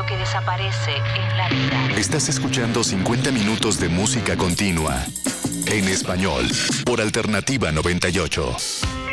lo que desaparece es la vida. Estás escuchando 50 minutos de música continua en español por Alternativa 98.